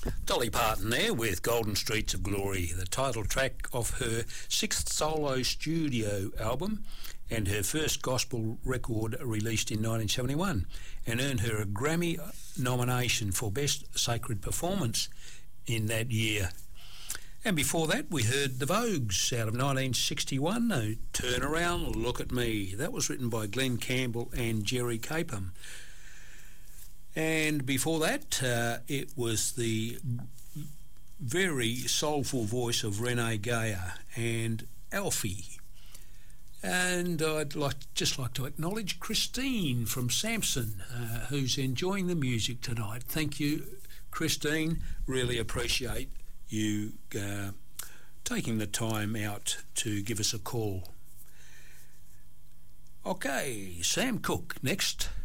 Dolly Parton there with Golden Streets of Glory, the title track of her sixth solo studio album and her first gospel record released in 1971, and earned her a Grammy nomination for Best Sacred Performance in that year. And before that we heard The Vogues out of 1961, Turn Around, Look at Me. That was written by Glenn Campbell and Jerry Capeham. And before that, it was the very soulful voice of Renee Geyer and Alfie. And I'd just like to acknowledge Christine from Samson, who's enjoying the music tonight. Thank you, Christine. Really appreciate you taking the time out to give us a call. Okay, Sam Cooke next.